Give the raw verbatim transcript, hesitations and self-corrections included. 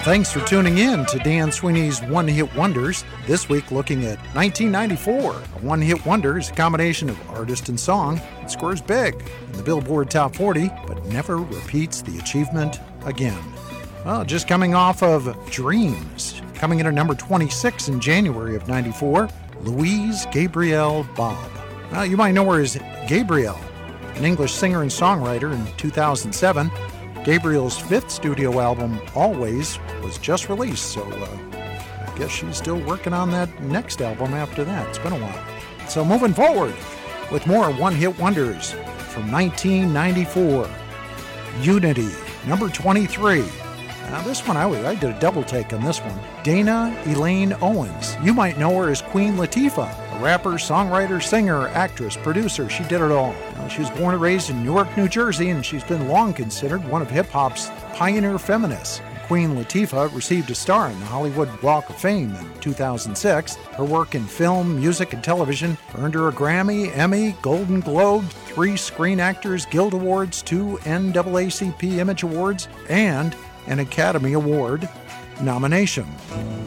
Thanks for tuning in to Dan Sweeney's One Hit Wonders. This week looking at nineteen ninety-four. A One Hit Wonder is a combination of artist and song. It scores big in the Billboard Top forty, but never repeats the achievement again. Well, just coming off of Dreams, coming in at number twenty-six in January of ninety-four, Louise Gabrielle Bobb. Now, you might know her as Gabrielle, an English singer and songwriter. In two thousand seven, Gabrielle's fifth studio album, Always, was just released, so uh, I guess she's still working on that next album after that. It's been a while. So moving forward with more one-hit wonders from nineteen ninety-four. Unity, number twenty-three. Now this one, I, I did a double take on this one. Dana Elaine Owens. You might know her as Queen Latifah, a rapper, songwriter, singer, actress, producer. She did it all. Now, she was born and raised in Newark, New Jersey, and she's been long considered one of hip-hop's pioneer feminists. Queen Latifah received a star in the Hollywood Walk of Fame in two thousand six. Her work in film, music, and television earned her a Grammy, Emmy, Golden Globe, three Screen Actors Guild Awards, two N double A C P Image Awards, and an Academy Award nomination.